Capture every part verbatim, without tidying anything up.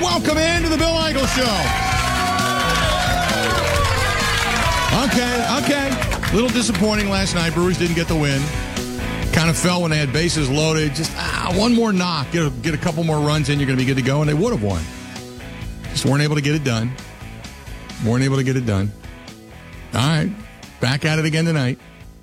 Welcome into the Bill Michaels Show. Okay, okay. A little disappointing last night. Brewers didn't get the win. Kind of fell when they had bases loaded. Just ah, one more knock. Get a, get a couple more runs in, you're going to be good to go. And they would have won. Just weren't able to get it done. Weren't able to get it done. All right. Back at it again tonight.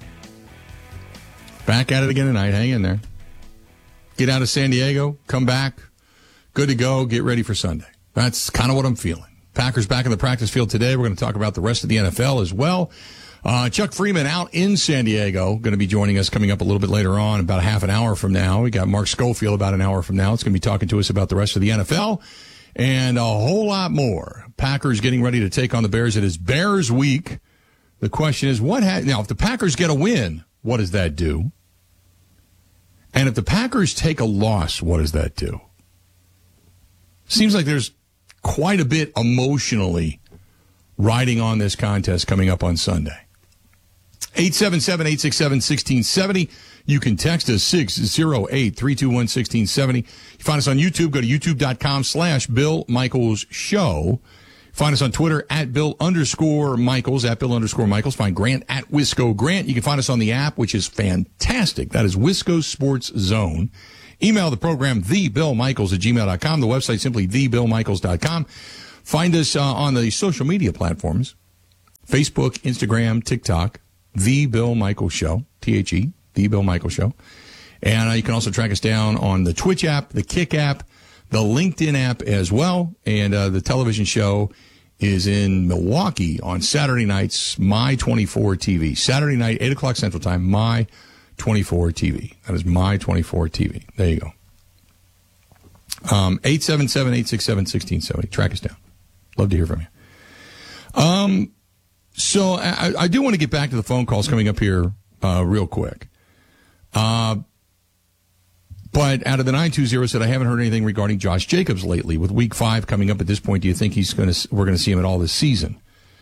Back at it again tonight. Hang in there. Get out of San Diego. Come back. Good to go. Get ready for Sunday. That's kind of what I'm feeling. Packers back in the practice field today. We're going to talk about the rest of the N F L as well. Uh, Chuck Freeman out in San Diego. Going to be joining us coming up a little bit later on, about a half an hour from now. We got Mark Schofield about an hour from now. It's going to be talking to us about the rest of the N F L and a whole lot more. Packers getting ready to take on the Bears. It is Bears week. The question is, what ha- now, if the Packers get a win, what does that do? And if the Packers take a loss, what does that do? Seems like there's quite a bit emotionally riding on this contest coming up on Sunday. eight seven seven, eight six seven, one six seven zero. You can text us six oh eight, three two one, one six seven zero. You find us on YouTube. Go to youtube.com slash Bill Michaels Show. Find us on Twitter at Bill underscore Michaels, at Bill underscore Michaels. Find Grant at Wisco Grant. You can find us on the app, which is fantastic. That is Wisco Sports Zone. Email the program, the bill michaels at gmail dot com. The website, simply the bill michaels dot com. Find us uh, on the social media platforms, Facebook, Instagram, TikTok, The Bill Michaels Show, T H E, The Bill Michaels Show. And uh, you can also track us down on the Twitch app, the Kick app, the LinkedIn app as well. And uh, the television show is in Milwaukee on Saturday nights, My twenty-four T V. Saturday night, eight o'clock Central Time, My twenty-four T V. That is My twenty-four T V. There you go. Um, eight seven seven, eight six seven, one six seven zero. Track us down. Love to hear from you. Um, so I, I do want to get back to the phone calls coming up here uh, real quick. Uh, but out of the nine two zero said, I haven't heard anything regarding Josh Jacobs lately. With week five coming up at this point, do you think he's going to? We're going to see him at all this season?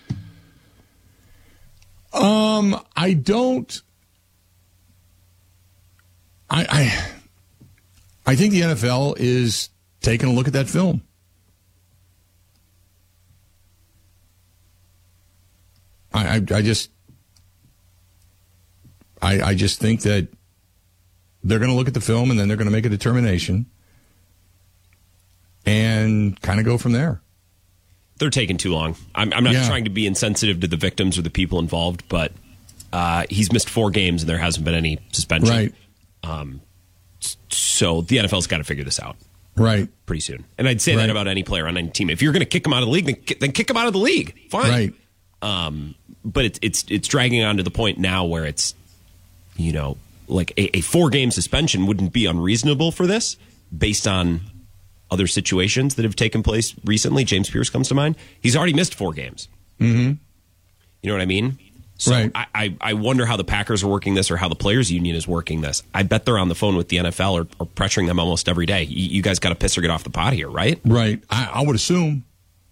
Um, I don't. I, I I think the N F L is taking a look at that film. I, I, I just I, I just think that they're going to look at the film and then they're going to make a determination and kind of go from there. They're taking too long. I'm, I'm not yeah. trying to be insensitive to the victims or the people involved, but uh, he's missed four games and there hasn't been any suspension. Right. Um, so the N F L's got to figure this out. Right. Pretty soon. And I'd say right. that about any player on any team. If you're going to kick him out of the league, then, then kick him out of the league. Fine. Right. Um, but it's it's it's dragging on to the point now where it's, you know, like a, a four-game suspension wouldn't be unreasonable for this based on other situations that have taken place recently. James Pierce comes to mind. He's already missed four games. Mm-hmm. You know what I mean? So right. I, I, I wonder how the Packers are working this or how the Players Union is working this. I bet they're on the phone with the N F L or, or pressuring them almost every day. You, you guys got to piss or get off the pot here, right? Right. I, I would assume.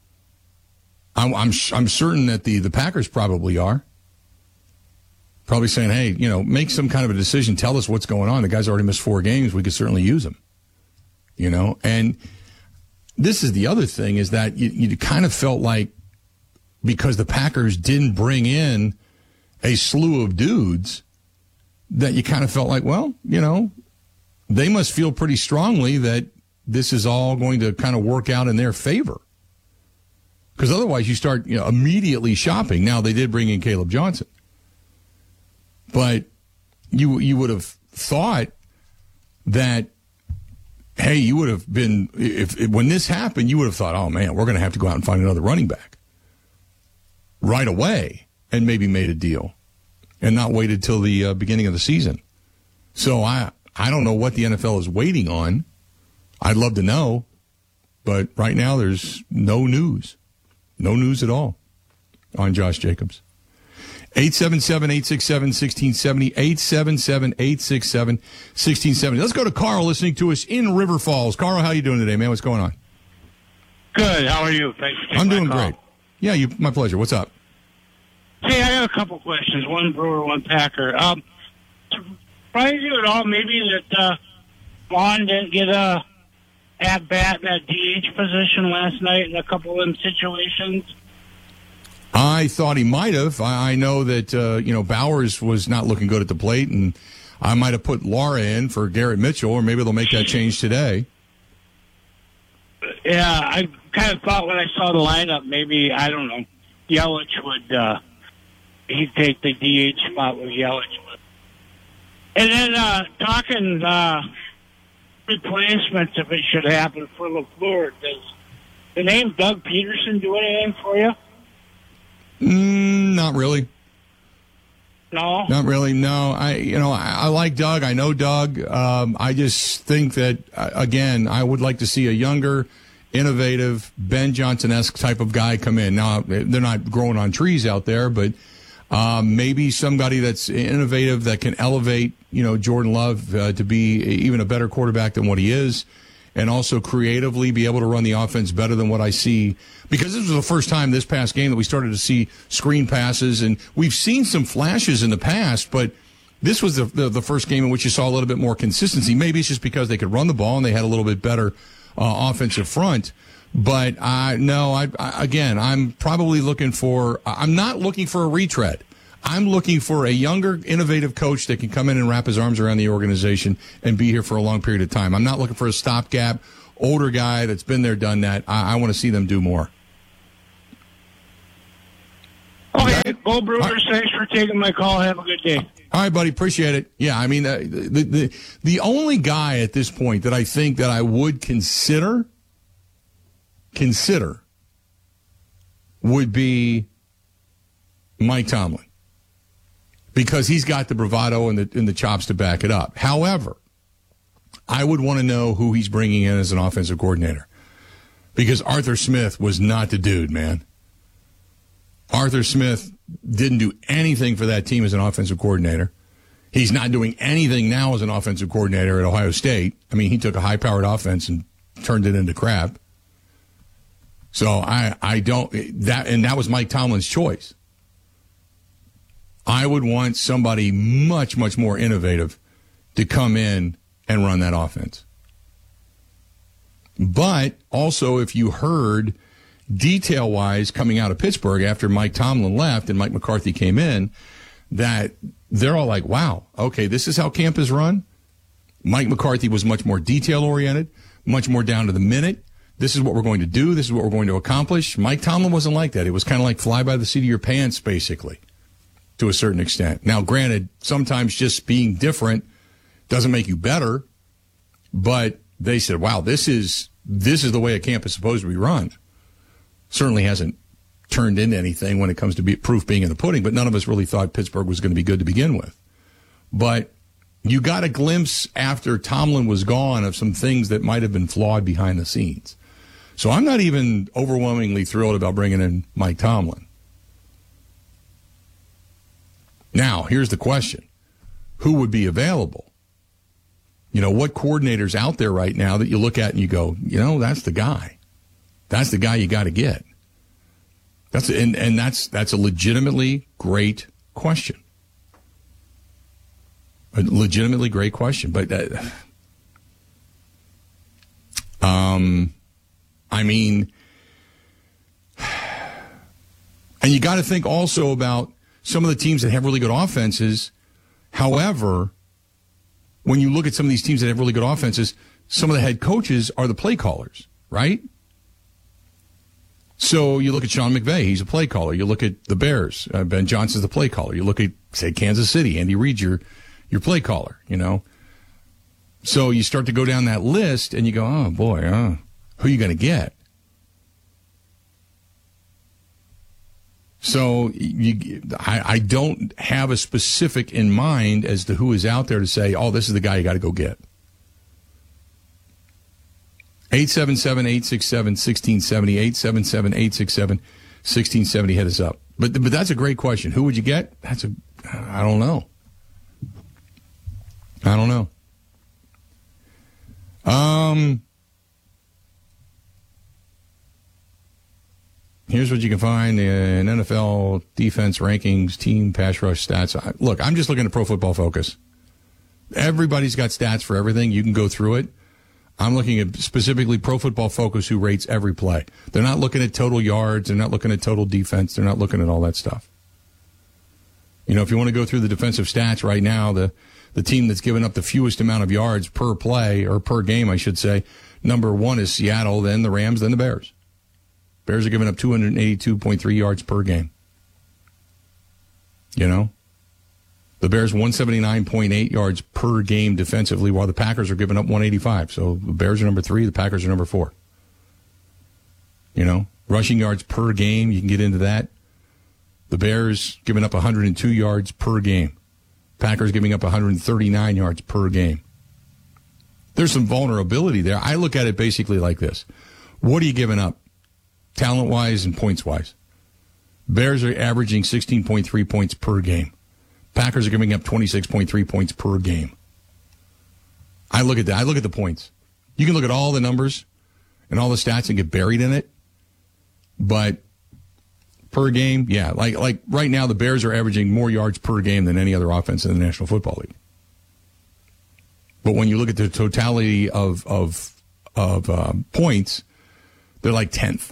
I'm, I'm I'm certain that the, the Packers probably are. Probably saying, hey, you know, make some kind of a decision. Tell us what's going on. The guy's already missed four games. We could certainly use him. You know, and this is the other thing is that you, you kind of felt like because the Packers didn't bring in a slew of dudes that you kind of felt like, well, you know, they must feel pretty strongly that this is all going to kind of work out in their favor. Because otherwise you start, you know, immediately shopping. Now, they did bring in Caleb Johnson. But you you would have thought that, hey, you would have been, if, if when this happened, you would have thought, oh, man, we're going to have to go out and find another running back right away and maybe made a deal and not waited till the uh, beginning of the season. So I, I don't know what the N F L is waiting on. I'd love to know. But right now there's no news. No news at all on Josh Jacobs. eight seven seven, eight six seven, one six seven zero, eight seven seven, eight six seven, one six seven zero. Let's go to Carl listening to us in River Falls. Carl, how you doing today, man? What's going on? Good. How are you? Thanks for taking I'm doing my call. great. Yeah, you, my pleasure. What's up? Hey, I got a couple questions. One Brewer, one Packer. Um, surprise you at all maybe that uh, Vaughn didn't get a at bat that D H position last night in a couple of them situations? I thought he might have. I, I know that uh, you know Bowers was not looking good at the plate, and I might have put Lara in for Garrett Mitchell, or maybe they'll make that change today. Yeah, I kind of thought when I saw the lineup, maybe, I don't know, Yelich would, uh, he'd take the D H spot with Yelich. And then, uh, talking, uh, replacements, if it should happen for LaFleur, does the name Doug Peterson do anything for you? Mm, not really. No? Not really, no. I, you know, I, I like Doug. I know Doug. Um, I just think that, uh, again, I would like to see a younger, innovative, Ben Johnson-esque type of guy come in. Now, they're not growing on trees out there, but um, maybe somebody that's innovative that can elevate, you know, Jordan Love uh, to be even a better quarterback than what he is, and also creatively be able to run the offense better than what I see. Because this was the first time this past game that we started to see screen passes, and we've seen some flashes in the past, but this was the, the, the first game in which you saw a little bit more consistency. Maybe it's just because they could run the ball and they had a little bit better uh, offensive front. But I no, I, I again, I'm probably looking for. I'm not looking for a retread. I'm looking for a younger, innovative coach that can come in and wrap his arms around the organization and be here for a long period of time. I'm not looking for a stopgap, older guy that's been there, done that. I, I want to see them do more. Okay, go Brewers. Thanks for taking my call. Have a good day. All right, buddy. Appreciate it. Yeah, I mean, uh, the, the the only guy at this point that I think that I would consider consider would be Mike Tomlin, because he's got the bravado and the and the chops to back it up. However, I would want to know who he's bringing in as an offensive coordinator, because Arthur Smith was not the dude, man. Arthur Smith didn't do anything for that team as an offensive coordinator. He's not doing anything now as an offensive coordinator at Ohio State. I mean, he took a high-powered offense and turned it into crap. So I, I don't that, and that was Mike Tomlin's choice. I would want somebody much, much more innovative to come in and run that offense. But also, if you heard detail-wise coming out of Pittsburgh after Mike Tomlin left and Mike McCarthy came in, that they're all like, wow, okay, this is how camp is run. Mike McCarthy was much more detail-oriented, much more down to the minute. This is what we're going to do. This is what we're going to accomplish. Mike Tomlin wasn't like that. It was kind of like fly by the seat of your pants, basically, to a certain extent. Now, granted, sometimes just being different doesn't make you better, but they said, wow, this is this is the way a camp is supposed to be run. Certainly hasn't turned into anything when it comes to be, proof being in the pudding, but none of us really thought Pittsburgh was going to be good to begin with. But you got a glimpse after Tomlin was gone of some things that might have been flawed behind the scenes. So I'm not even overwhelmingly thrilled about bringing in Mike Tomlin. Now, here's the question. Who would be available? You know, what coordinator's out there right now that you look at and you go, you know, that's the guy. That's the guy you got to get. That's and and that's that's a legitimately great question. A legitimately great question, but uh, um, I mean, and you got to think also about some of the teams that have really good offenses. However, when you look at some of these teams that have really good offenses, some of the head coaches are the play callers, right? So you look at Sean McVay, he's a play caller. You look at the Bears, uh, Ben Johnson's the play caller. You look at, say, Kansas City, Andy Reid's your, your play caller, you know. So you start to go down that list and you go, oh, boy, uh, who are you going to get? So you, I, I don't have a specific in mind as to who is out there to say, oh, this is the guy you got to go get. eight seven seven, eight six seven, one six seven zero, eight seven seven, eight six seven, one six seven zero. Hit us up. But but that's a great question. Who would you get? That's a, I don't know. I don't know. Um, here's what you can find in N F L defense rankings, team pass rush stats. Look, I'm just looking at Pro Football Focus. Everybody's got stats for everything. You can go through it. I'm looking at specifically Pro Football Focus, who rates every play. They're not looking at total yards. They're not looking at total defense. They're not looking at all that stuff. You know, if you want to go through the defensive stats right now, the, the team that's given up the fewest amount of yards per play, or per game, I should say, number one is Seattle, then the Rams, then the Bears. Bears are giving up two hundred eighty-two point three yards per game. You know? The Bears one seventy-nine point eight yards per game defensively, while the Packers are giving up one eighty-five. So the Bears are number three, the Packers are number four. You know? Rushing yards per game, you can get into that. The Bears giving up one hundred two yards per game. Packers giving up one hundred thirty-nine yards per game. There's some vulnerability there. I look at it basically like this. What are you giving up, talent-wise and points-wise? Bears are averaging sixteen point three points per game. Packers are giving up twenty-six point three points per game. I look at that. I look at the points. You can look at all the numbers and all the stats and get buried in it. But per game, yeah, like like right now the Bears are averaging more yards per game than any other offense in the National Football League. But when you look at the totality of of of um, points, they're like tenth.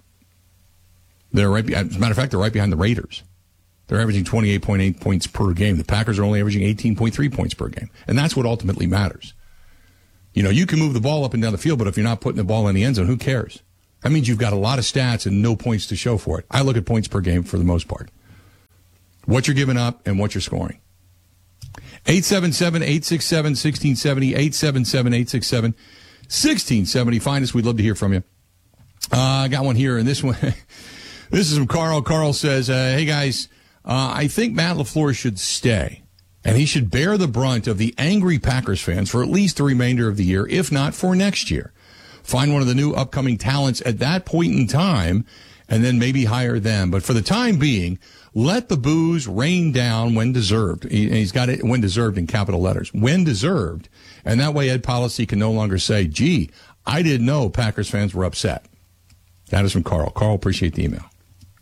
They're right. As a matter of fact, they're right behind the Raiders. They're averaging twenty-eight point eight points per game. The Packers are only averaging eighteen point three points per game, and that's what ultimately matters. You know, you can move the ball up and down the field, but if you're not putting the ball in the end zone, who cares? That means you've got a lot of stats and no points to show for it. I look at points per game for the most part. What you're giving up and what you're scoring. eight seven seven, eight six seven, one six seven zero, eight seven seven, eight six seven, one six seven zero. Find us. We'd love to hear from you. Uh, I got one here, and this one, this is from Carl. Carl says, uh, hey, guys, uh, I think Matt LaFleur should stay, and he should bear the brunt of the angry Packers fans for at least the remainder of the year, if not for next year. Find one of the new upcoming talents at that point in time, and then maybe hire them. But for the time being, let the boos rain down when deserved. He, he's got it when deserved in capital letters. When deserved. And that way Ed Policy can no longer say, gee, I didn't know Packers fans were upset. That is from Carl. Carl, appreciate the email.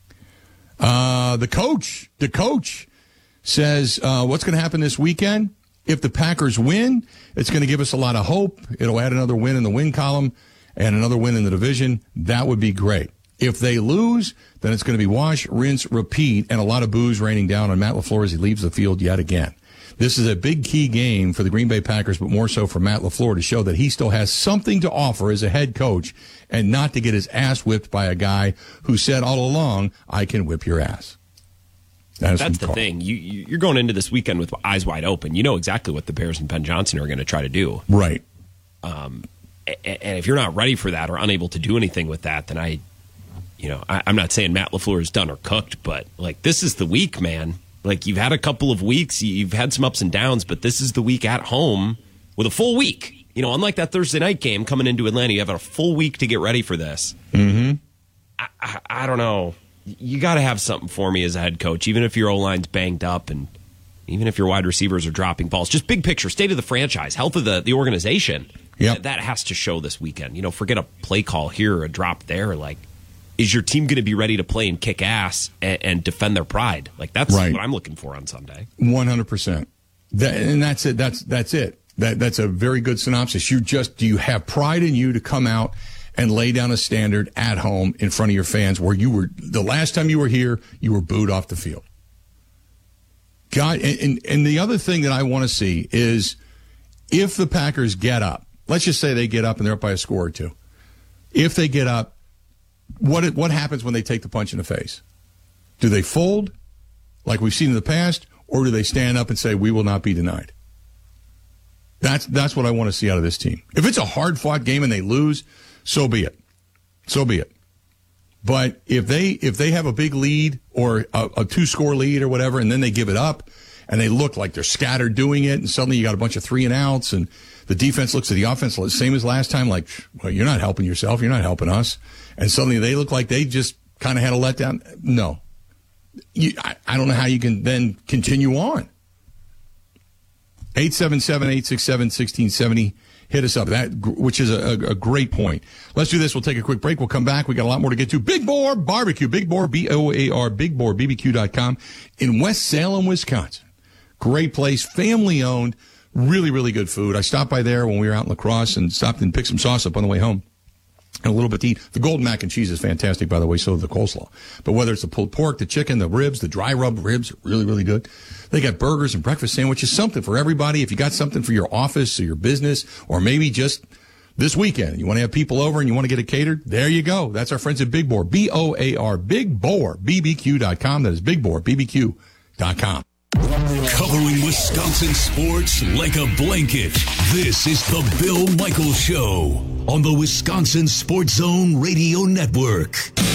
Uh, the coach, the coach says, uh, what's going to happen this weekend? If the Packers win, it's going to give us a lot of hope. It'll add another win in the win column and another win in the division. That would be great. If they lose, then it's going to be wash, rinse, repeat, and a lot of boos raining down on Matt LaFleur as he leaves the field yet again. This is a big key game for the Green Bay Packers, but more so for Matt LaFleur to show that he still has something to offer as a head coach and not to get his ass whipped by a guy who said all along, I can whip your ass. That That's the Carl. thing. You, you're going into this weekend with eyes wide open. You know exactly what the Bears and Ben Johnson are going to try to do. Right. Um, and if you're not ready for that or unable to do anything with that, then I, you know, I, I'm not saying Matt LaFleur is done or cooked, but like this is the week, man. Like you've had a couple of weeks, you've had some ups and downs, but this is the week at home with a full week. You know, unlike that Thursday night game coming into Atlanta, you have a full week to get ready for this. Mm-hmm. I, I, I don't know. You got to have something for me as a head coach, even if your O-line's banged up and even if your wide receivers are dropping balls. Just big picture, state of the franchise, health of the, the organization. Yep. That, that has to show this weekend. You know, forget a play call here or a drop there. Like, is your team going to be ready to play and kick ass and, and defend their pride? Like, that's right. what I'm looking for on Sunday. one hundred percent. That, and that's it. That's that's it. That That's a very good synopsis. You just, do you have pride in you to come out and lay down a standard at home in front of your fans where you were, the last time you were here, you were booed off the field? God, and, and, and the other thing that I want to see is if the Packers get up, let's just say they get up and they're up by a score or two. If they get up, what what happens when they take the punch in the face? Do they fold like we've seen in the past, or do they stand up and say, we will not be denied? That's that's what I want to see out of this team. If it's a hard-fought game and they lose, so be it. So be it. But if they if they have a big lead or a, a two-score lead or whatever, and then they give it up, and they look like they're scattered doing it, and suddenly you got a bunch of three and outs, and the defense looks at the offense the same as last time, like, well, you're not helping yourself, you're not helping us, and suddenly they look like they just kind of had a letdown. No. You, I, I don't know how you can then continue on. eight seven seven, eight six seven, one six seven zero. Hit us up, that which is a, a great point. Let's do this. We'll take a quick break. We'll come back. We got a lot more to get to. Big Boar Barbecue. Big Boar, B O A R, big boar b b q dot com in West Salem, Wisconsin. Great place, family owned, Really, really good food. I stopped by there when we were out in La Crosse and stopped and picked some sauce up on the way home. And a little bit to eat. The golden mac and cheese is fantastic, by the way, so is the coleslaw. But whether it's the pulled pork, the chicken, the ribs, the dry rub ribs, are really, really good. They got burgers and breakfast sandwiches, something for everybody. If you got something for your office or your business, or maybe just this weekend, you want to have people over and you want to get it catered, there you go. That's our friends at Big Boar, B O A R, Big Boar, B B Q dot com. That is Big Boar, B B Q dot com. Covering Wisconsin sports like a blanket. This is the Bill Michaels Show on the Wisconsin Sports Zone Radio Network.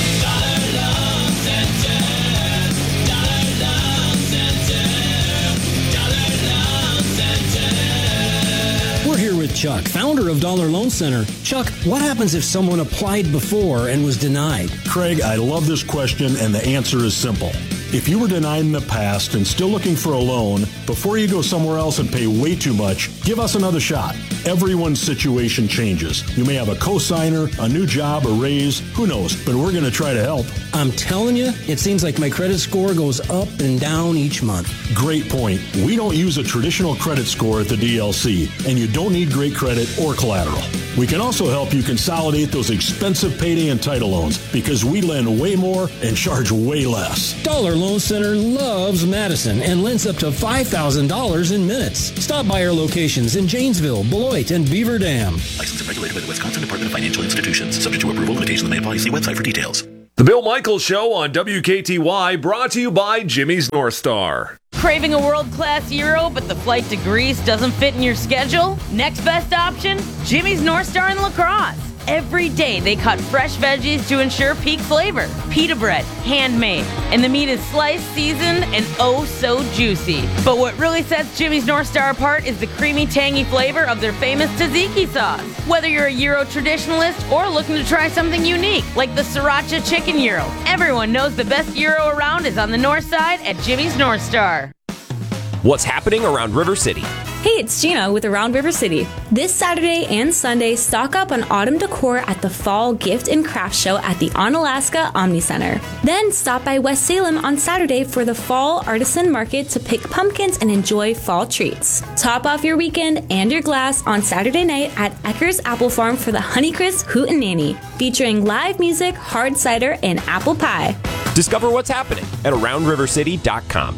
We're here with Chuck, founder of Dollar Loan Center. Chuck, what happens if someone applied before and was denied? Craig, I love this question, and the answer is simple. If you were denied in the past and still looking for a loan, before you go somewhere else and pay way too much, give us another shot. Everyone's situation changes. You may have a co-signer, a new job, a raise, who knows, but we're going to try to help. I'm telling you, it seems like my credit score goes up and down each month. Great point. We don't use a traditional credit score at the D L C, and you don't need great credit or collateral. We can also help you consolidate those expensive payday and title loans because we lend way more and charge way less. Dollar Loan Center loves Madison and lends up to five thousand dollars in minutes. Stop by our locations in Janesville, Beloit, and Beaver Dam. Licensed and regulated by the Wisconsin Department of Financial Institutions. Subject to approval, limitations may apply. See website for details. The Bill Michaels Show on W K T Y, brought to you by Jimmy's North Star. Craving a world-class gyro, but the flight to Greece doesn't fit in your schedule? Next best option? Jimmy's North Star in La Crosse. Every day they cut fresh veggies to ensure peak flavor. Pita bread, handmade, and the meat is sliced, seasoned, and oh so juicy. But what really sets Jimmy's North Star apart is the creamy, tangy flavor of their famous tzatziki sauce. Whether you're a gyro traditionalist or looking to try something unique, like the sriracha chicken gyro, everyone knows the best gyro around is on the north side at Jimmy's North Star. What's happening around River City? Hey, it's Gina with Around River City. This Saturday and Sunday, stock up on autumn decor at the Fall Gift and Craft Show at the Onalaska Omni Center. Then stop by West Salem on Saturday for the Fall Artisan Market to pick pumpkins and enjoy fall treats. Top off your weekend and your glass on Saturday night at Ecker's Apple Farm for the Honeycrisp Hootenanny, featuring live music, hard cider, and apple pie. Discover what's happening at around river city dot com.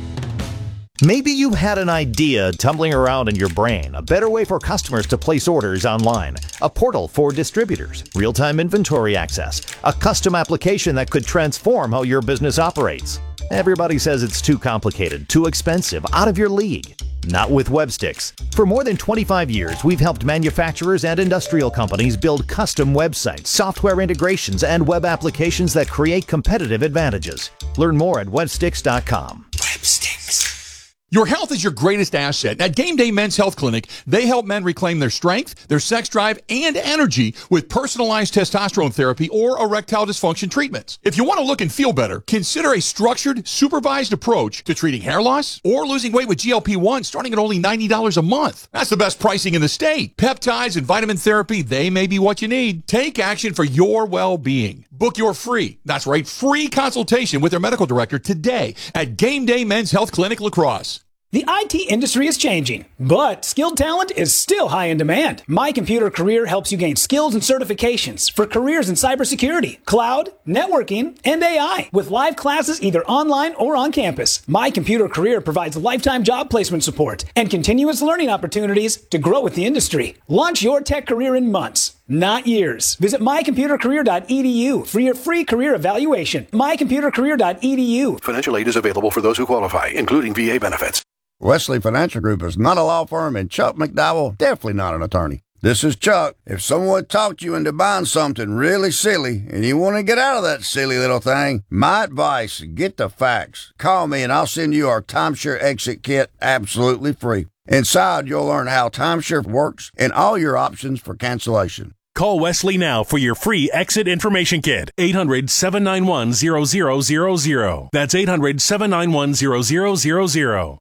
Maybe you had an idea tumbling around in your brain, a better way for customers to place orders online, a portal for distributors, real-time inventory access, a custom application that could transform how your business operates. Everybody says it's too complicated, too expensive, out of your league. Not with Websticks. For more than twenty-five years, we've helped manufacturers and industrial companies build custom websites, software integrations, and web applications that create competitive advantages. Learn more at websticks dot com. Websticks. Your health is your greatest asset. At Game Day Men's Health Clinic, they help men reclaim their strength, their sex drive, and energy with personalized testosterone therapy or erectile dysfunction treatments. If you want to look and feel better, consider a structured, supervised approach to treating hair loss or losing weight with G L P one starting at only ninety dollars a month. That's the best pricing in the state. Peptides and vitamin therapy, they may be what you need. Take action for your well-being. Book your free, that's right, free consultation with their medical director today at Game Day Men's Health Clinic La Crosse. The I T industry is changing, but skilled talent is still high in demand. My Computer Career helps you gain skills and certifications for careers in cybersecurity, cloud, networking, and A I with live classes either online or on campus. My Computer Career provides lifetime job placement support and continuous learning opportunities to grow with the industry. Launch your tech career in months, not years. Visit my computer career dot e d u for your free career evaluation. my computer career dot e d u. Financial aid is available for those who qualify, including V A benefits. Wesley Financial Group is not a law firm, and Chuck McDowell definitely not an attorney. This is Chuck. If someone talked you into buying something really silly and you want to get out of that silly little thing, my advice, get the facts. Call me and I'll send you our timeshare exit kit absolutely free. Inside, you'll learn how timeshare works and all your options for cancellation. Call Wesley now for your free exit information kit. eight hundred, seven nine one, zero zero zero zero. That's eight hundred, seven nine one, zero zero zero zero.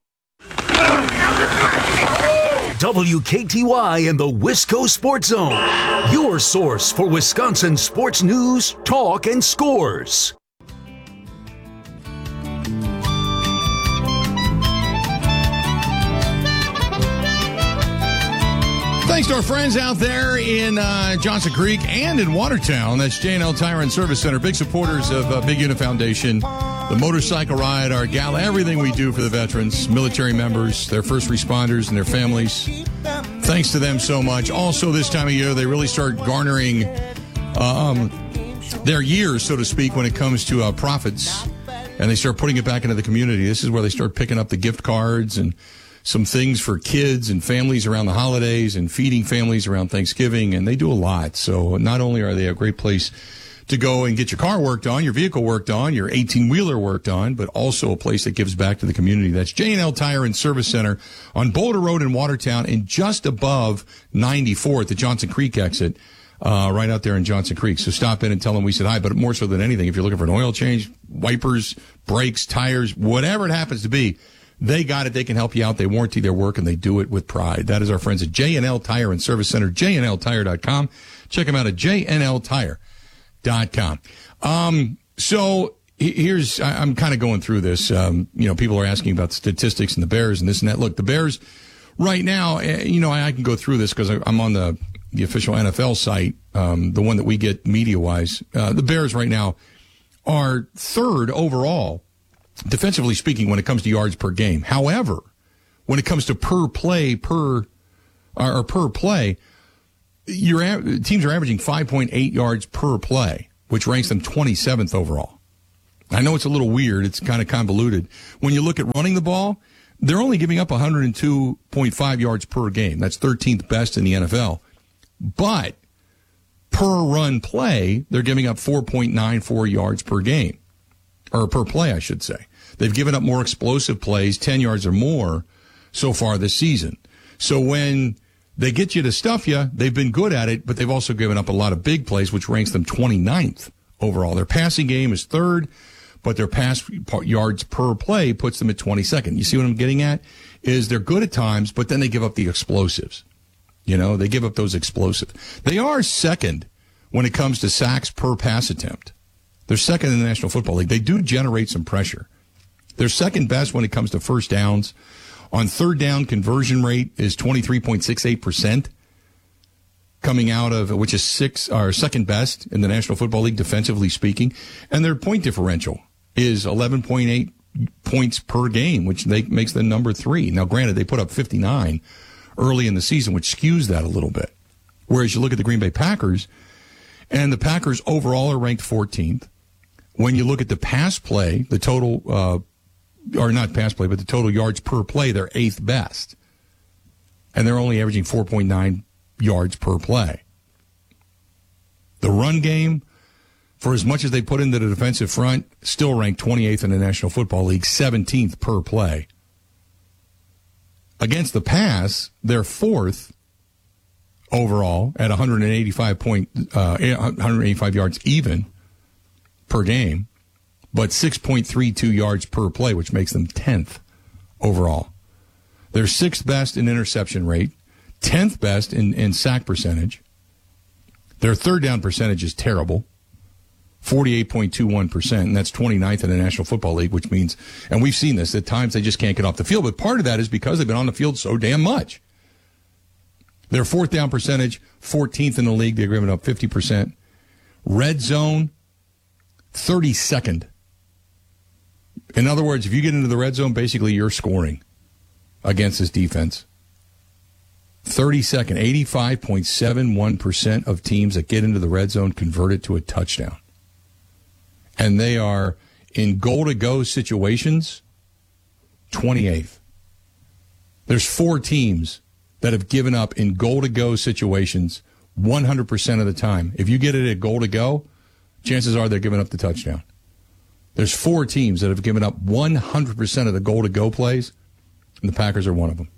W K T Y and the Wisco Sports Zone, your source for Wisconsin sports news, talk, and scores. Thanks to our friends out there in uh, Johnson Creek and in Watertown. That's J and L Tire and Service Center. Big supporters of uh, Big Unit Foundation, the motorcycle ride, our gala, everything we do for the veterans, military members, their first responders, and their families. Thanks to them so much. Also, this time of year, they really start garnering um, their years, so to speak, when it comes to uh, profits. And they start putting it back into the community. This is where they start picking up the gift cards and some things for kids and families around the holidays and feeding families around Thanksgiving, and they do a lot. So not only are they a great place to go and get your car worked on, your vehicle worked on, your eighteen-wheeler worked on, but also a place that gives back to the community. That's J and L Tire and Service Center on Boulder Road in Watertown and just above ninety-four at the Johnson Creek exit, uh, right out there in Johnson Creek. So stop in and tell them we said hi, but more so than anything, if you're looking for an oil change, wipers, brakes, tires, whatever it happens to be, they got it. They can help you out. They warranty their work, and they do it with pride. That is our friends at J and L Tire and Service Center, J N L tire dot com. Check them out at J N L tire dot com. Um, so here's, I'm kind of going through this. Um, you know, people are asking about statistics and the Bears and this and that. Look, the Bears right now, you know, I, I can go through this because I'm on the, the official N F L site, um, the one that we get media-wise. Uh, the Bears right now are third overall, defensively speaking, when it comes to yards per game. However, when it comes to per play, per or per play, your teams are averaging five point eight yards per play, which ranks them twenty-seventh overall. I know it's a little weird. It's kind of convoluted. When you look at running the ball, they're only giving up one hundred two point five yards per game. That's thirteenth best in the N F L. But per run play, they're giving up four point nine four yards per game. Or per play, I should say. They've given up more explosive plays, ten yards or more, so far this season. So when they get you to stuff you, they've been good at it, but they've also given up a lot of big plays, which ranks them twenty-ninth overall. Their passing game is third, but their pass yards per play puts them at twenty-second. You see what I'm getting at? Is they're good at times, but then they give up the explosives. You know, they give up those explosives. They are second when it comes to sacks per pass attempt. They're second in the National Football League. They do generate some pressure. They're second best when it comes to first downs. On third down, conversion rate is twenty-three point six eight percent coming out of, which is six, or second best in the National Football League, defensively speaking. And their point differential is eleven point eight points per game, which they, makes them number three. Now, granted, they put up fifty-nine early in the season, which skews that a little bit. Whereas you look at the Green Bay Packers, and the Packers overall are ranked fourteenth. When you look at the pass play, the total, uh, or not pass play, but the total yards per play, they're eighth best. And they're only averaging four point nine yards per play. The run game, for as much as they put into the defensive front, still ranked twenty-eighth in the National Football League, seventeenth per play. Against the pass, they're fourth overall at one hundred eighty-five point, uh, one hundred eighty-five yards even per game, but six point three two yards per play, which makes them tenth overall. They're sixth best in interception rate, tenth best in, in sack percentage. Their third down percentage is terrible, forty-eight point two one percent, and that's twenty-ninth in the National Football League, which means, and we've seen this, at times they just can't get off the field, but part of that is because they've been on the field so damn much. Their fourth down percentage, fourteenth in the league, they're giving up fifty percent. Red zone, thirty-second. In other words, if you get into the red zone, basically you're scoring against this defense. thirty-second, eighty-five point seven one percent of teams that get into the red zone convert it to a touchdown. And they are, in goal-to-go situations, twenty-eighth. There's four teams that have given up in goal-to-go situations one hundred percent of the time. If you get it at goal-to-go, chances are they're giving up the touchdown. There's four teams that have given up one hundred percent of the goal-to-go plays, and the Packers are one of them.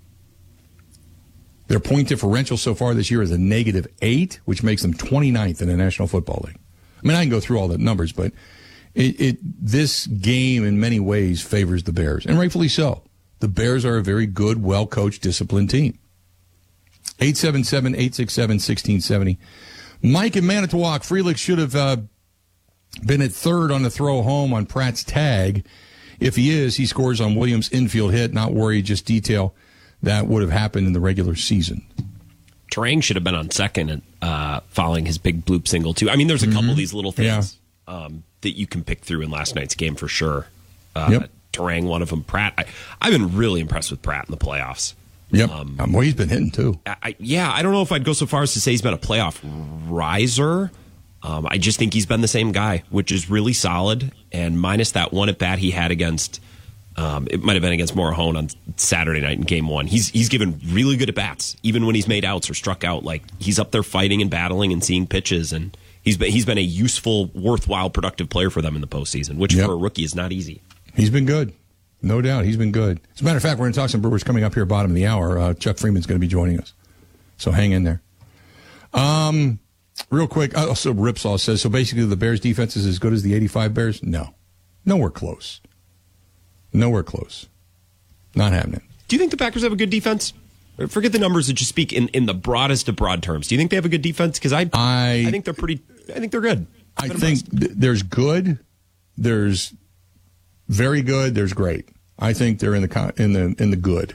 Their point differential so far this year is a negative eight, which makes them twenty-ninth in the National Football League. I mean, I can go through all the numbers, but it, it this game in many ways favors the Bears, and rightfully so. The Bears are a very good, well-coached, disciplined team. eight seven seven, eight six seven, one six seven zero. Mike in Manitowoc. Frelick should have uh, been at third on the throw home on Pratt's tag. If he is, he scores on Williams' infield hit. Not worried, just detail that would have happened in the regular season. Terang should have been on second uh, following his big bloop single, too. I mean, there's a couple Mm-hmm. of these little things Yeah. um, that you can pick through in last night's game for sure. Uh, Yep. Terang, one of them. Pratt, I, I've been really impressed with Pratt in the playoffs. Yep. Um, Um, well, he's been hitting, too. I, I, yeah, I don't know if I'd go so far as to say he's been a playoff riser. Um, I just think he's been the same guy, which is really solid. And minus that one at bat he had against, um, it might have been against Morahone on Saturday night in game one. He's he's given really good at bats, even when he's made outs or struck out. Like he's up there fighting and battling and seeing pitches, and he's been he's been a useful, worthwhile, productive player for them in the postseason, which Yep. for a rookie is not easy. He's been good. No doubt. He's been good. As a matter of fact, we're going to talk some Brewers coming up here bottom of the hour. Uh, Chuck Freeman's going to be joining us. So hang in there. Um, real quick, also Ripsaw says, so basically the Bears defense is as good as the eighty-five Bears? No. Nowhere close. Nowhere close. Not happening. Do you think the Packers have a good defense? Forget the numbers that just speak in, in the broadest of broad terms. Do you think they have a good defense? Because I, I I think they're pretty. I think they're good. I think th- there's good, there's very good, there's great. I think they're in the co- in the in the good.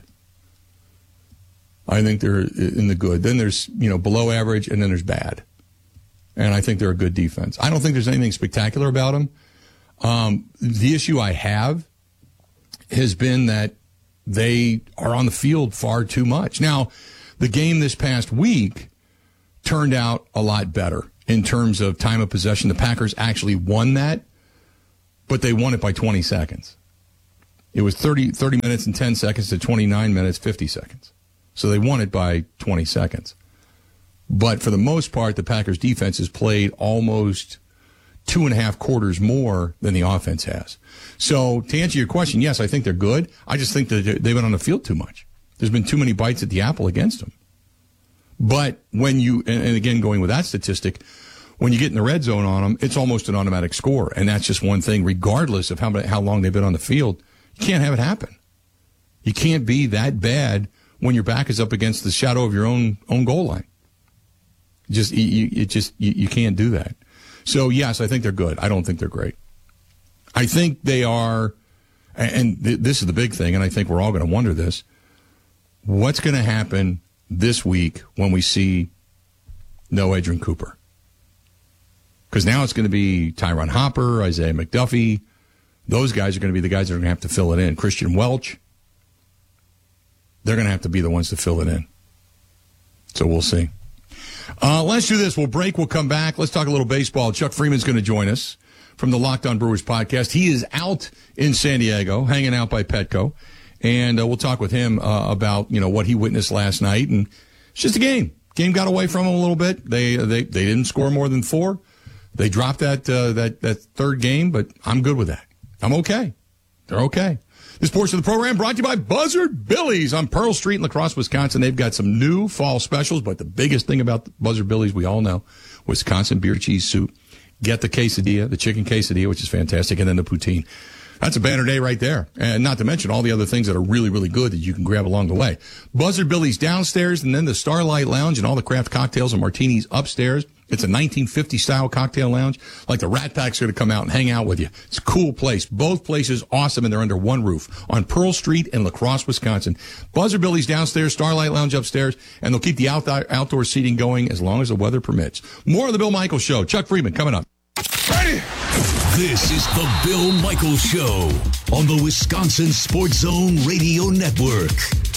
I think they're in the good. Then there's, you know, below average, and then there's bad. And I think they're a good defense. I don't think there's anything spectacular about them. Um, the issue I have has been that they are on the field far too much. Now, the game this past week turned out a lot better in terms of time of possession. The Packers actually won that, but they won it by twenty seconds. It was thirty, thirty minutes and ten seconds to twenty-nine minutes, fifty seconds. So they won it by twenty seconds. But for the most part, the Packers defense has played almost two and a half quarters more than the offense has. So to answer your question, yes, I think they're good. I just think that they've been on the field too much. There's been too many bites at the apple against them. But when you, and, and again, going with that statistic, when you get in the red zone on them, it's almost an automatic score. And that's just one thing, regardless of how, how long they've been on the field. You can't have it happen. You can't be that bad when your back is up against the shadow of your own own goal line. Just you, you just you, you can't do that. So yes, I think they're good. I don't think they're great. I think they are, and th- this is the big thing, and I think we're all going to wonder this. What's going to happen this week when we see no Adrian Cooper? Because now it's going to be Tyron Hopper, Isaiah McDuffie. Those guys are going to be the guys that are going to have to fill it in. Christian Welch. They're going to have to be the ones to fill it in. So we'll see. Uh, let's do this. We'll break. We'll come back. Let's talk a little baseball. Chuck Freeman's going to join us from the Locked On Brewers podcast. He is out in San Diego, hanging out by Petco. And uh, we'll talk with him uh, about, you know, what he witnessed last night. And it's just a game. Game got away from him a little bit. They they they didn't score more than four. They dropped that uh, that that third game, but I'm good with that. I'm okay. They're okay. This portion of the program brought to you by Buzzard Billy's on Pearl Street in La Crosse, Wisconsin. They've got some new fall specials, but the biggest thing about Buzzard Billy's, we all know, Wisconsin beer cheese soup. Get the quesadilla, the chicken quesadilla, which is fantastic, and then the poutine. That's a banner day right there. And not to mention all the other things that are really, really good that you can grab along the way. Buzzard Billy's downstairs, and then the Starlight Lounge and all the craft cocktails and martinis upstairs. It's a nineteen fifty style cocktail lounge. Like the Rat Pack's going to come out and hang out with you. It's a cool place. Both places awesome, and they're under one roof on Pearl Street in La Crosse, Wisconsin. Buzzard Billy's downstairs, Starlight Lounge upstairs, and they'll keep the outdoor, outdoor seating going as long as the weather permits. More of the Bill Michaels Show. Chuck Freeman coming up. Ready? This is the Bill Michaels Show on the Wisconsin Sports Zone Radio Network.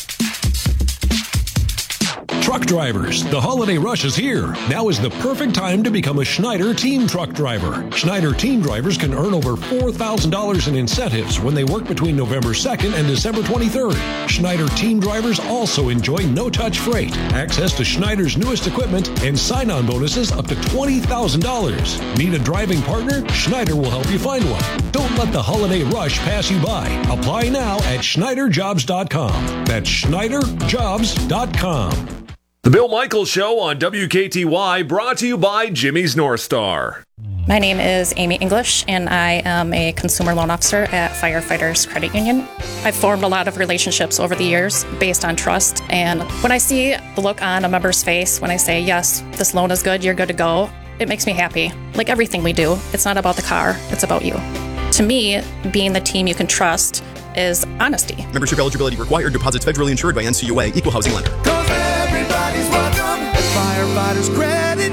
Truck drivers, the holiday rush is here. Now is the perfect time to become a Schneider Team Truck Driver. Schneider Team Drivers can earn over four thousand dollars in incentives when they work between November second and December twenty-third. Schneider Team Drivers also enjoy no-touch freight, access to Schneider's newest equipment, and sign-on bonuses up to twenty thousand dollars. Need a driving partner? Schneider will help you find one. Don't let the holiday rush pass you by. Apply now at Schneider Jobs dot com. That's Schneider Jobs dot com. The Bill Michaels Show on W K T Y, brought to you by Jimmy's North Star. My name is Amy English, and I am a consumer loan officer at Firefighters Credit Union. I've formed a lot of relationships over the years based on trust, and when I see the look on a member's face when I say, yes, this loan is good, you're good to go, it makes me happy. Like everything we do, it's not about the car, it's about you. To me, being the team you can trust is honesty. Membership eligibility required. Deposits federally insured by N C U A. Equal housing lender. Everybody's welcome. Firefighters Credit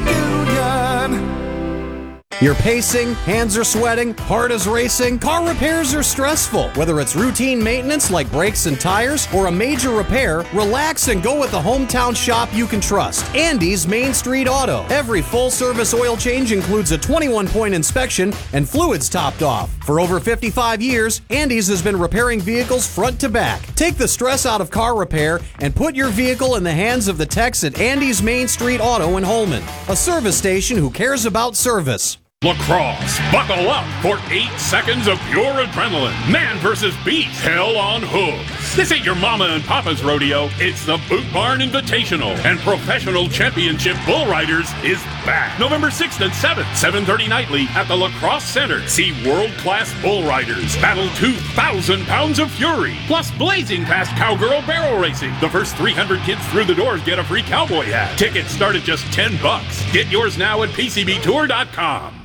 Union. You're pacing, hands are sweating, heart is racing, car repairs are stressful. Whether it's routine maintenance like brakes and tires or a major repair, relax and go with the hometown shop you can trust. Andy's Main Street Auto. Every full-service oil change includes a twenty-one point inspection and fluids topped off. For over fifty-five years, Andy's has been repairing vehicles front to back. Take the stress out of car repair and put your vehicle in the hands of the techs at Andy's Main Street Auto in Holman, a service station who cares about service. Lacrosse, buckle up for eight seconds of pure adrenaline. Man versus beast, hell on hooves. This ain't your mama and papa's rodeo. It's the Boot Barn Invitational, and Professional Championship Bull Riders is back. November sixth and seventh, seven thirty nightly at the Lacrosse Center. See world-class bull riders battle two thousand pounds of fury, plus blazing past cowgirl barrel racing. The first three hundred kids through the doors get a free cowboy hat. Tickets start at just ten bucks. Get yours now at P C B tour dot com.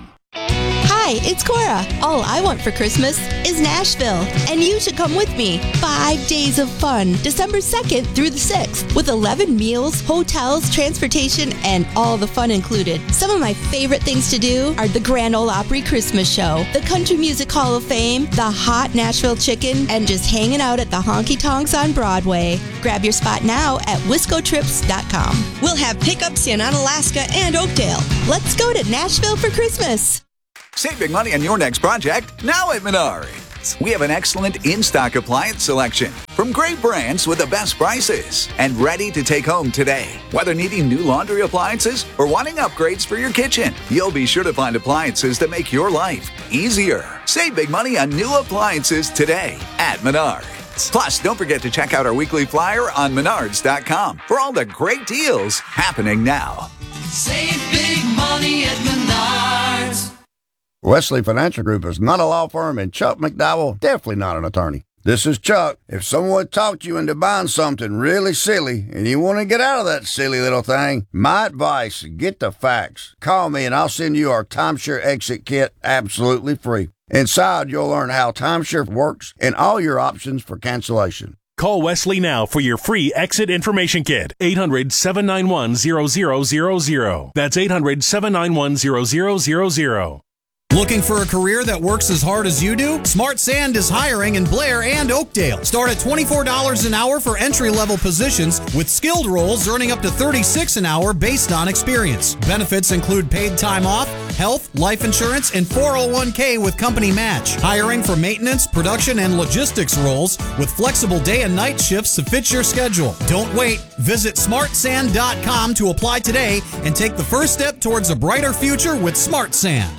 Hi, it's Cora. All I want for Christmas is Nashville, and you should come with me. Five days of fun, December second through the sixth, with eleven meals, hotels, transportation, and all the fun included. Some of my favorite things to do are the Grand Ole Opry Christmas Show, the Country Music Hall of Fame, the hot Nashville chicken, and just hanging out at the honky tonks on Broadway. Grab your spot now at wisco trips dot com. We'll have pickups in Onalaska and Oakdale. Let's go to Nashville for Christmas. Save big money on your next project now at Menards. We have an excellent in-stock appliance selection from great brands with the best prices and ready to take home today. Whether needing new laundry appliances or wanting upgrades for your kitchen, you'll be sure to find appliances that make your life easier. Save big money on new appliances today at Menards. Plus, don't forget to check out our weekly flyer on menards dot com for all the great deals happening now. Save big money at Menards. Wesley Financial Group is not a law firm, and Chuck McDowell definitely not an attorney. This is Chuck. If someone talked you into buying something really silly and you want to get out of that silly little thing, my advice, get the facts. Call me and I'll send you our timeshare exit kit absolutely free. Inside, you'll learn how timeshare works and all your options for cancellation. Call Wesley now for your free exit information kit. eight hundred, seven nine one, zero zero zero zero. That's eight hundred, seven nine one, zero zero zero zero. Looking for a career that works as hard as you do? Smart Sand is hiring in Blair and Oakdale. Start at twenty-four dollars an hour for entry-level positions, with skilled roles earning up to thirty-six dollars an hour based on experience. Benefits include paid time off, health, life insurance, and four oh one k with company match. Hiring for maintenance, production, and logistics roles with flexible day and night shifts to fit your schedule. Don't wait. Visit smart sand dot com to apply today and take the first step towards a brighter future with Smart Sand.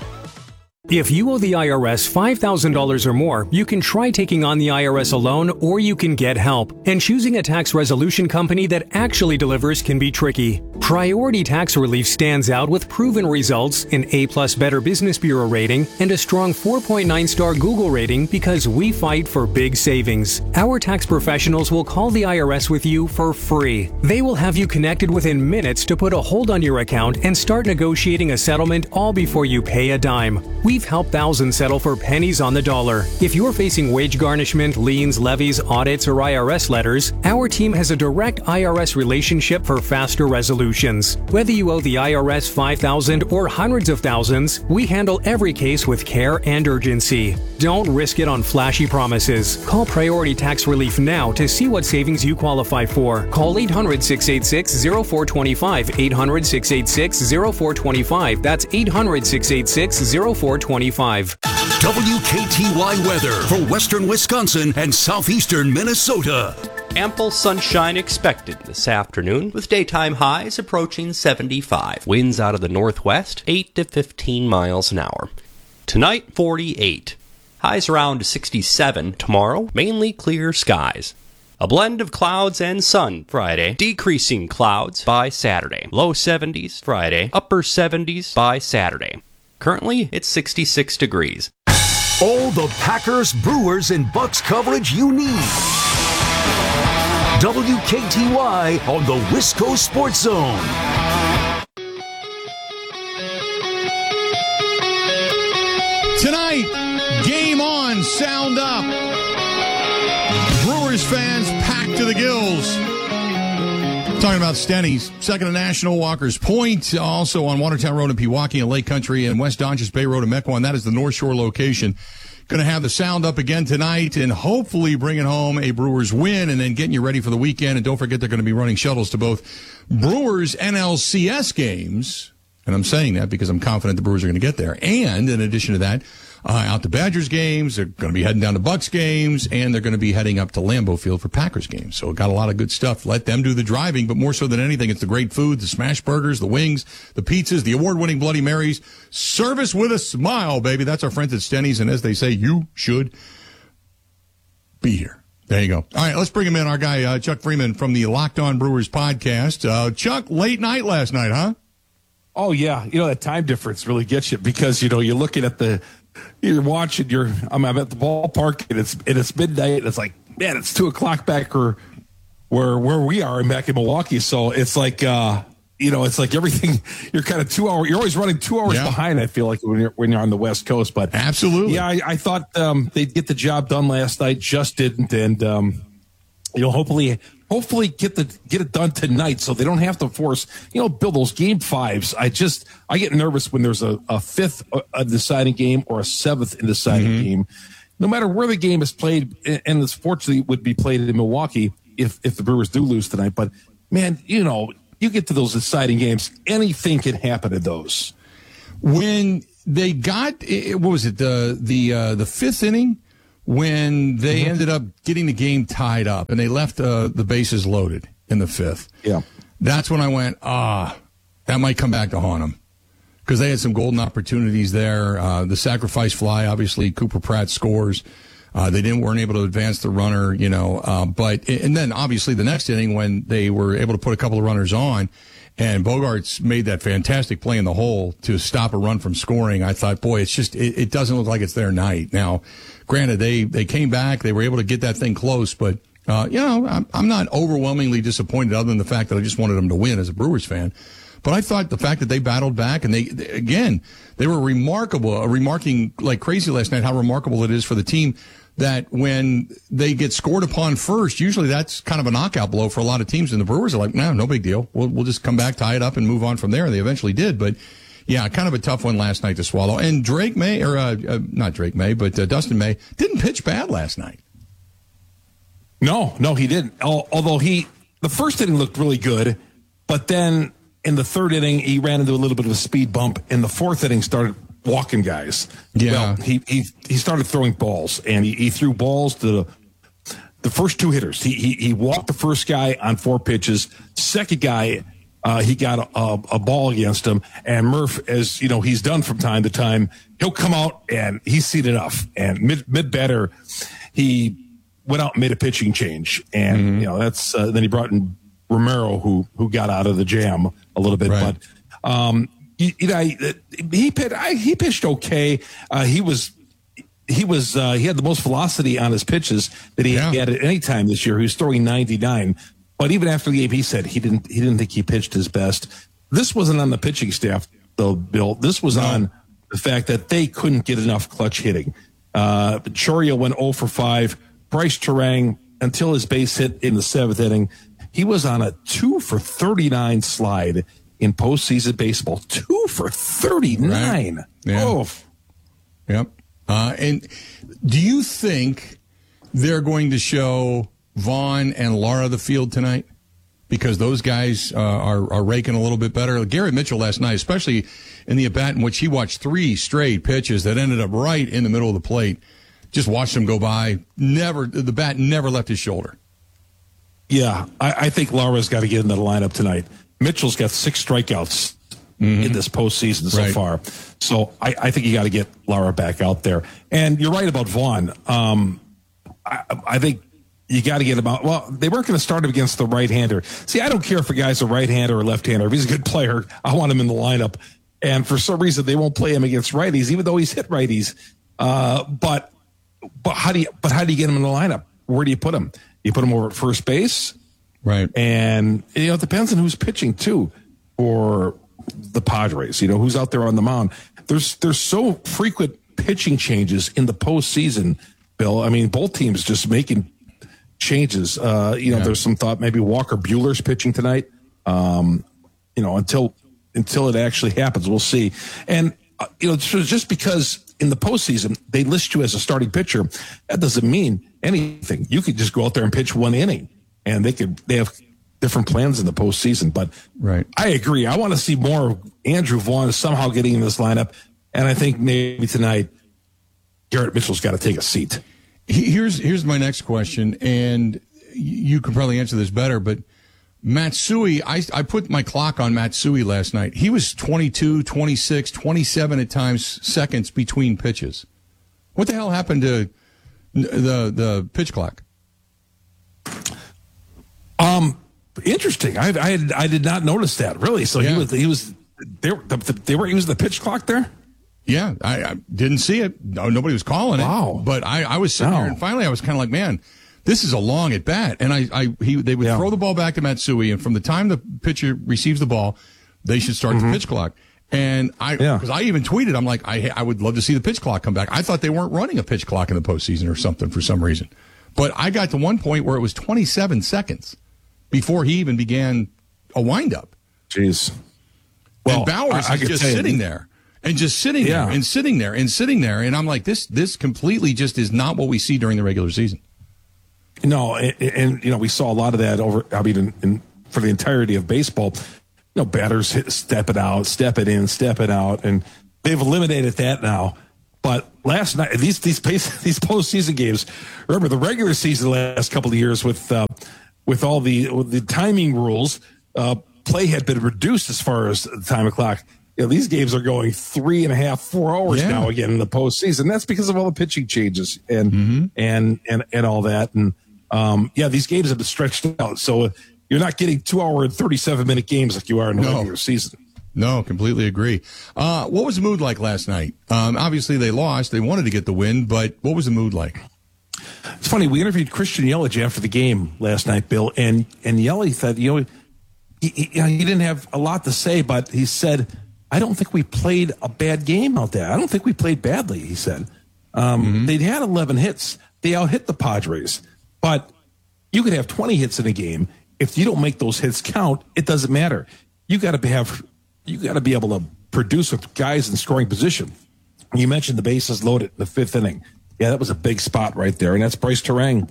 If you owe the I R S five thousand dollars or more, you can try taking on the I R S alone, or you can get help. And choosing a tax resolution company that actually delivers can be tricky. Priority Tax Relief stands out with proven results, an A-plus Better Business Bureau rating, and a strong four point nine star Google rating because we fight for big savings. Our tax professionals will call the I R S with you for free. They will have you connected within minutes to put a hold on your account and start negotiating a settlement all before you pay a dime. We've helped thousands settle for pennies on the dollar. If you're facing wage garnishment, liens, levies, audits, or I R S letters, our team has a direct I R S relationship for faster resolutions. Whether you owe the I R S five thousand dollars or hundreds of thousands, we handle every case with care and urgency. Don't risk it on flashy promises. Call Priority Tax Relief now to see what savings you qualify for. Call eight hundred, six eight six, zero four two five, eight hundred, six eight six, zero four two five. That's eight hundred, six eight six, zero four two five. W K T Y weather for western Wisconsin and southeastern Minnesota. Ample sunshine expected this afternoon, with daytime highs approaching seventy-five. Winds out of the northwest, eight to fifteen miles an hour. Tonight, forty-eight. Highs around sixty-seven. Tomorrow, mainly clear skies. A blend of clouds and sun Friday, decreasing clouds by Saturday. Low seventies Friday, upper seventies by Saturday. Currently, it's sixty-six degrees. All the Packers, Brewers, and Bucks coverage you need. W K T Y on the Wisco Sports Zone. Tonight, game on, sound up. Brewers fans packed to the gills. Talking about Stenny's, second to National, Walker's Point, also on Watertown Road in Pewaukee and Lake Country and West Donches Bay Road in Mequon. That is the North Shore location. Going to have the sound up again tonight and hopefully bringing home a Brewers win and then getting you ready for the weekend. And don't forget, they're going to be running shuttles to both Brewers N L C S games. And I'm saying that because I'm confident the Brewers are going to get there. And in addition to that, uh, out to Badgers games, they're going to be heading down to Bucks games, and they're going to be heading up to Lambeau Field for Packers games. So got a lot of good stuff. Let them do the driving, but more so than anything, it's the great food, the smash burgers, the wings, the pizzas, the award-winning Bloody Marys. Service with a smile, baby. That's our friends at Stenny's, and as they say, you should be here. There you go. All right, let's bring him in, our guy, uh, Chuck Freeman from the Locked On Brewers podcast. Uh, Chuck, late night last night, huh? Oh, yeah. You know, that time difference really gets you because, you know, you're looking at the, you're watching, you're, I'm, I'm at the ballpark and it's, and it's midnight and it's like, man, it's two o'clock back where, where, where we are back in Milwaukee. So it's like, uh, you know, it's like everything, you're kind of two hours, you're always running two hours yeah. behind, I feel like, when you're, when you're on the West Coast. But absolutely. Yeah, I, I thought um, they'd get the job done last night, just didn't. And, um, you know, hopefully, hopefully get the get it done tonight so they don't have to force, you know, build those game fives. I just, I get nervous when there's a, a fifth a deciding game or a seventh in deciding mm-hmm. game. No matter where the game is played, and it's fortunately would be played in Milwaukee if, if the Brewers do lose tonight. But, man, you know, you get to those deciding games, anything can happen in those. When they got, what was it, the, the, uh, the fifth inning? When they mm-hmm. ended up getting the game tied up and they left uh, the bases loaded in the fifth. Yeah. That's when I went, ah, that might come back to haunt them. Because they had some golden opportunities there. Uh, the sacrifice fly, obviously, Cooper Pratt scores. Uh, they didn't weren't able to advance the runner, you know. Uh, but and then, obviously, the next inning when they were able to put a couple of runners on, and Bogarts made that fantastic play in the hole to stop a run from scoring. I thought, boy, it's just, it, it doesn't look like it's their night. Now, granted, they, they came back, they were able to get that thing close, but, uh, you know, I'm, I'm not overwhelmingly disappointed other than the fact that I just wanted them to win as a Brewers fan. But I thought the fact that they battled back and they, they again, they were remarkable, uh, remarking like crazy last night how remarkable it is for the team that when they get scored upon first, usually that's kind of a knockout blow for a lot of teams. And the Brewers are like, no, no big deal. We'll, we'll just come back, tie it up, and move on from there. And they eventually did. But, yeah, kind of a tough one last night to swallow. And Drake May, or uh, uh, not Drake May, but uh, Dustin May, didn't pitch bad last night. No, no, he didn't. Although he, the first inning looked really good, but then in the third inning, he ran into a little bit of a speed bump. In the fourth inning, started walking guys. Yeah. Well, he, he, he started throwing balls, and he, he threw balls to the, the first two hitters. He, he, he walked the first guy on four pitches. Second guy, uh, he got a, a, a ball against him. And Murph, as you know, he's done from time to time, he'll come out and he's seen enough. And mid, mid batter, he went out and made a pitching change. And, mm-hmm. you know, that's, uh, then he brought in Romero, who, who got out of the jam a little bit. Right. But, um, You, you know, he pitched. He pitched okay. Uh, he was, he was, uh, he had the most velocity on his pitches that he yeah. had at any time this year. He was throwing ninety-nine, but even after the game, he said he didn't, he didn't think he pitched his best. This wasn't on the pitching staff, though, Bill. This was no. on the fact that they couldn't get enough clutch hitting. Uh, Chourio went oh for five. Bryce Terang, until his base hit in the seventh inning, he was on a two for thirty-nine slide. In postseason baseball, two for thirty-nine. Right. Yeah. Oh. Yep. Uh, and do you think they're going to show Vaughn and Lara the field tonight? Because those guys uh, are, are raking a little bit better. Gary Mitchell last night, especially in the at-bat in which he watched three straight pitches that ended up right in the middle of the plate. Just watched them go by. Never, the bat never left his shoulder. Yeah, I, I think Lara's got to get into the lineup tonight. Mitchell's got six strikeouts mm-hmm. in this postseason so right. far. So I, I think you got to get Lara back out there. And you're right about Vaughn. Um, I, I think you got to get him out. Well, they weren't going to start him against the right-hander. See, I don't care if a guy's a right-hander or a left-hander. If he's a good player, I want him in the lineup. And for some reason, they won't play him against righties, even though he's hit righties. Uh, but but how do you but how do you get him in the lineup? Where do you put him? You put him over at first base. Right. And, you know, it depends on who's pitching, too, for the Padres. You know, who's out there on the mound. There's there's so frequent pitching changes in the postseason, Bill. I mean, both teams just making changes. Uh, you know, Yeah. there's some thought maybe Walker Bueller's pitching tonight. Um, you know, until until it actually happens, we'll see. And uh, you know, just, just because in the postseason they list you as a starting pitcher, that doesn't mean anything. You could just go out there and pitch one inning, and they could they have different plans in the postseason. But right, I agree. I want to see more of Andrew Vaughn somehow getting in this lineup, and I think maybe tonight Garrett Mitchell's got to take a seat. Here's here's my next question, and you can probably answer this better, but Matsui, I, I put my clock on Matsui last night. He was twenty-two, twenty-six, twenty-seven at times seconds between pitches. What the hell happened to the the pitch clock? Um, interesting. I I, had, I did not notice that, really. So Yeah. he was he was they were they were using the pitch clock there. Yeah, I, I didn't see it. No, nobody was calling it. Wow. But I, I was sitting No. there, and finally I was kind of like, man, this is a long at bat. And I, I he they would Yeah. throw the ball back to Matsui, and from the time the pitcher receives the ball, they should start Mm-hmm. the pitch clock. And I, Yeah. because I even tweeted, I'm like, I, I would love to see the pitch clock come back. I thought they weren't running a pitch clock in the postseason or something for some reason. But I got to one point where it was twenty-seven seconds before he even began a windup. Jeez. and Bowers I- I is could just tell you- sitting there and just sitting Yeah. there and sitting there and sitting there. And I'm like, this, this completely just is not what we see during the regular season. No, and, and you know we saw a lot of that over. I mean, in, in, for the entirety of baseball, you know, batters hit, step it out, step it in, step it out, and they've eliminated that now. But last night, these these pace, these postseason games. Remember the regular season the last couple of years with uh, with all the with the timing rules, uh, play had been reduced as far as the time of clock. You know, these games are going three and a half, four hours Yeah. now again in the postseason. That's because of all the pitching changes and Mm-hmm. and and and all that. And um, yeah, these games have been stretched out, so you're not getting two hour and thirty seven minute games like you are in the No. regular season. No, completely agree. Uh, what was the mood like last night? Um, obviously they lost. They wanted to get the win, but what was the mood like? It's funny. We interviewed Christian Yelich after the game last night, Bill, and and Yelich said, you know, he, he, you know, he didn't have a lot to say, but he said, I don't think we played a bad game out there. I don't think we played badly. He said, um, Mm-hmm. they'd had eleven hits. They out hit the Padres, but you could have twenty hits in a game. If you don't make those hits count, it doesn't matter. You got to have, you got to be able to produce with guys in scoring position. You mentioned the bases loaded in the fifth inning. Yeah, that was a big spot right there, and that's Bryce Terang.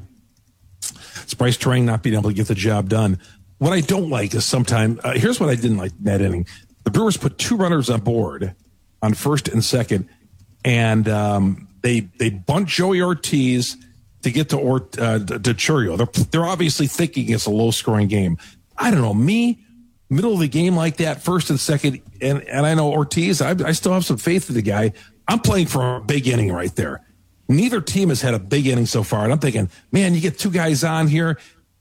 It's Bryce Terang not being able to get the job done. What I don't like is sometimes, uh, here's what I didn't like in that inning. The Brewers put two runners on board on first and second, and um, they they bunt Joey Ortiz to get to or, uh, to Churio. They're, they're obviously thinking it's a low-scoring game. I don't know. Me, middle of the game like that, first and second, and, and I know Ortiz, I, I still have some faith in the guy. I'm playing for a big inning right there. Neither team has had a big inning so far, and I'm thinking, man, you get two guys on here.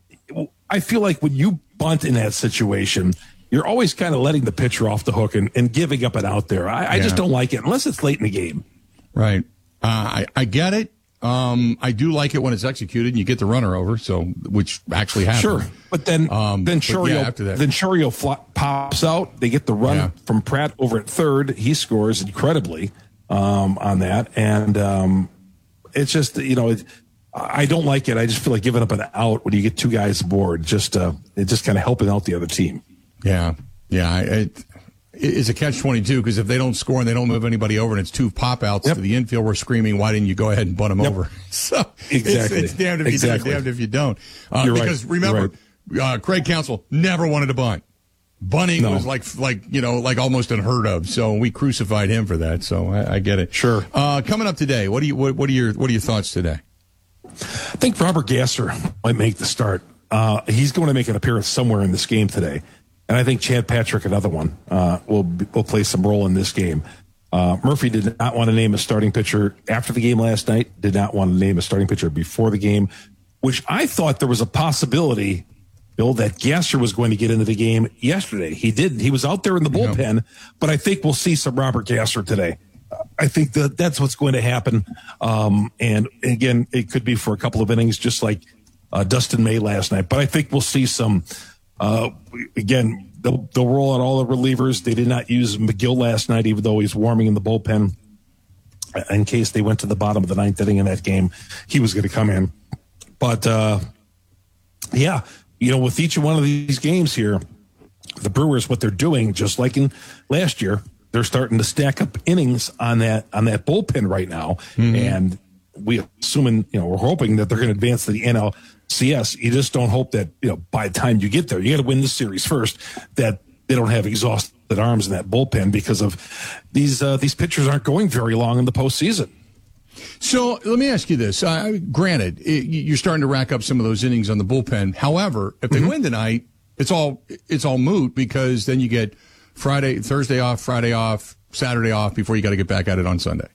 I feel like when you bunt in that situation, you're always kind of letting the pitcher off the hook and, and giving up an out there. I, I Yeah. just don't like it unless it's late in the game. Right. Uh, I, I get it. Um, I do like it when it's executed and you get the runner over, so which actually happened. Sure, but then Um, then but yeah, Churio after that. then Churio fla- pops out. They get the run Yeah. from Pratt over at third. He scores incredibly um, on that, and um, it's just you know it, I don't like it. I just feel like giving up an out when you get two guys aboard. Just uh, it just kind of helping out the other team. Yeah. Yeah. I- It, it's a catch twenty-two because if they don't score and they don't move anybody over and it's two pop outs Yep. to the infield, we're screaming, why didn't you go ahead and bunt them Yep. over? So Exactly. it's, it's damned if Exactly. you do, damned if you don't. Uh, You're right. because remember, uh, Craig Counsell never wanted to bunt. Bunting No. was like, like, you know, like almost unheard of. So we crucified him for that. So I, I get it. Sure. Uh, coming up today, what do you, what, what are your, what are your thoughts today? I think Robert Gasser might make the start. Uh, he's going to make an appearance somewhere in this game today. And I think Chad Patrick, another one, uh, will will play some role in this game. Uh, Murphy did not want to name a starting pitcher after the game last night, did not want to name a starting pitcher before the game, which I thought there was a possibility, Bill, that Gasser was going to get into the game yesterday. He didn't. He was out there in the bullpen, but I think we'll see some Robert Gasser today. I think that that's what's going to happen. Um, and again, it could be for a couple of innings, just like uh, Dustin May last night. But I think we'll see some, uh, again, they'll, they'll roll out all the relievers. They did not use McGill last night, even though he's warming in the bullpen in case they went to the bottom of the ninth inning in that game. He was going to come in. But uh, Yeah, you know, with each one of these games here, the Brewers, what they're doing, just like in last year, they're starting to stack up innings on that on that bullpen right now, mm-hmm. and we assuming, you know, we're hoping that they're going to advance to the N L C S. You just don't hope that, you know, by the time you get there, you got to win the series first, that they don't have exhausted arms in that bullpen because of these uh, these pitchers aren't going very long in the postseason. So let me ask you this. Uh, granted, it, you're starting to rack up some of those innings on the bullpen. However, if they mm-hmm. win tonight, it's all it's all moot because then you get Friday, Thursday off, Friday off, Saturday off before you got to get back at it on Sunday.